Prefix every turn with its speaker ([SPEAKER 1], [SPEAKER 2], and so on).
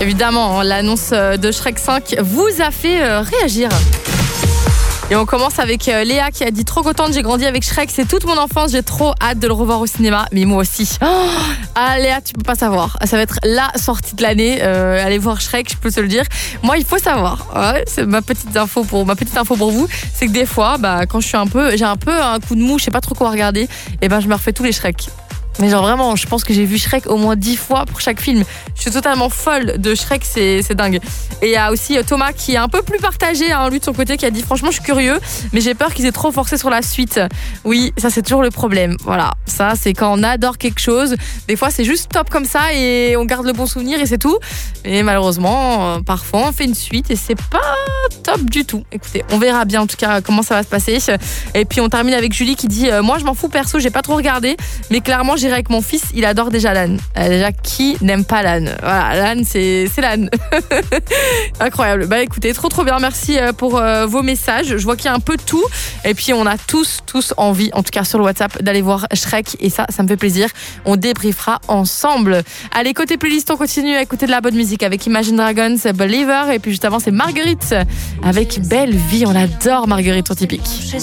[SPEAKER 1] Évidemment, l'annonce de Shrek 5 vous a fait réagir. Et on commence avec Léa qui a dit « Trop contente, j'ai grandi avec Shrek, c'est toute mon enfance, j'ai trop hâte de le revoir au cinéma. » Mais moi aussi. Ah Léa, tu peux pas savoir. Ça va être la sortie de l'année. Allez voir Shrek, je peux te le dire. Moi, il faut savoir. Ouais, c'est ma petite info pour vous. C'est que des fois, quand j'ai un peu un coup de mou, je sais pas trop quoi regarder, et je me refais tous les Shrek. Mais genre vraiment, je pense que j'ai vu Shrek au moins 10 fois pour chaque film. Je suis totalement folle de Shrek, c'est dingue. Et il y a aussi Thomas qui est un peu plus partagé, lui de son côté, qui a dit franchement je suis curieux, mais j'ai peur qu'ils aient trop forcé sur la suite. Oui, ça c'est toujours le problème. Voilà, ça c'est quand on adore quelque chose. Des fois c'est juste top comme ça et on garde le bon souvenir et c'est tout. Et malheureusement, parfois on fait une suite et c'est pas top du tout. Écoutez, on verra bien en tout cas comment ça va se passer. Et puis on termine avec Julie qui dit moi je m'en fous perso, j'ai pas trop regardé, mais clairement j'irai avec mon fils, il adore déjà l'âne. Déjà, qui n'aime pas l'âne? Voilà, l'âne, c'est l'âne. Incroyable. Écoutez, trop bien. Merci pour vos messages. Je vois qu'il y a un peu de tout. Et puis, on a tous envie, en tout cas sur le WhatsApp, d'aller voir Shrek. Et ça me fait plaisir. On débriefera ensemble. Allez, côté playlist, on continue à écouter de la bonne musique avec Imagine Dragons, Believer. Et puis, juste avant, c'est Marguerite avec Belle Vie. On adore Marguerite, sur Typique.